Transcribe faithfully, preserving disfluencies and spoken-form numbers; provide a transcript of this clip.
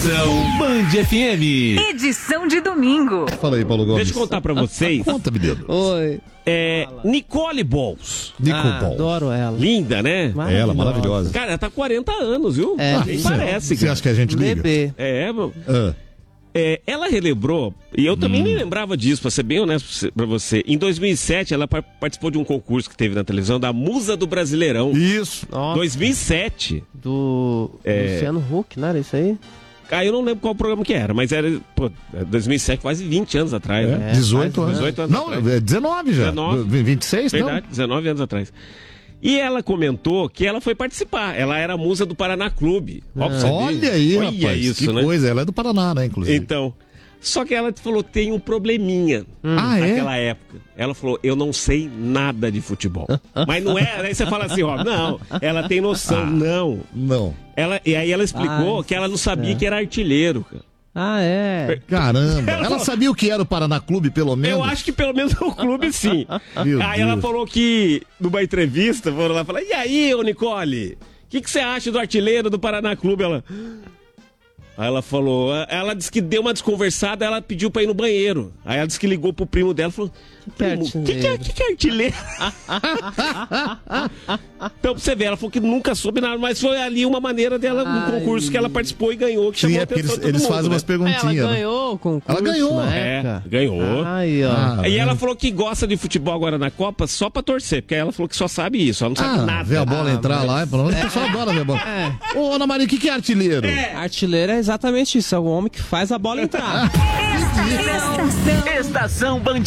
Estação Band F M. Edição de domingo. Fala aí, Paulo Gomes. Deixa eu contar pra vocês. Conta, menino. Oi. É, Nicole Balls. Nicole Ah, Balls. adoro ela. Linda, né? É ela, maravilhosa. Cara, ela tá com quarenta anos, viu? É, Nem isso. parece, Você cara. acha que a gente liga? Bebê. É, meu. Ah, É, ela relembrou, e eu também Hum. nem lembrava disso, pra ser bem honesto pra você. Em dois mil e sete, ela par- participou de um concurso que teve na televisão, da Musa do Brasileirão. isso. Nossa, dois mil e sete. do É. Luciano Huck, não era isso aí? Ah, eu não lembro qual programa que era, mas era, pô, dois mil e sete, quase vinte anos atrás, né? É, dezoito faz anos. dezoito anos Não, atrás. é dezenove já. dezenove. vinte e seis, Verdade, dezenove anos atrás. E ela comentou que ela foi participar. Ela era a musa do Paraná Clube. Ó, pra não? você ver. Olha aí, Olha rapaz. isso, que né? coisa. Ela é do Paraná, né, inclusive. Então, só que ela falou, tem um probleminha Ah, é? naquela época. Ela falou, eu não sei nada de futebol. Mas não é, aí você fala assim, ó, não, ela tem noção, Ah. não. Não. Ela, e aí ela explicou Ah, que ela não sabia é. que era artilheiro, cara. Ah, é. Caramba. Ela sabia o que era o Paraná Clube, pelo menos? Eu acho que pelo menos o clube sim. Meu Aí ela Deus. falou que, numa entrevista, foram lá falar, e aí, ô Nicole, o que, que você acha do artilheiro do Paraná Clube? Ela... Aí ela falou, ela disse que deu uma desconversada, ela pediu pra ir no banheiro. Aí ela disse que ligou pro primo dela e falou, Que primo, o que, que, é, que, que é artilheiro? Então, pra você ver, ela falou que nunca soube nada, mas foi ali uma maneira dela, um Ai. concurso que ela participou e ganhou, que Sim, chamou a é porque atenção eles, de todo eles mundo, fazem né? umas perguntinhas, Ela né? ganhou o concurso. Ela ganhou. na É, época. ganhou. Aí, ó. Ah, E ela é. falou que gosta de futebol agora na Copa só pra torcer, porque ela falou que só sabe isso, ela não sabe Ah, nada. ver a bola Ah, entrar mas- lá, pelo menos o pessoal adora ver a bola. Ô, Ana Maria, o que, que é artilheiro? Artilheiro é exatamente isso. É o homem que faz a bola entrar. Estação Band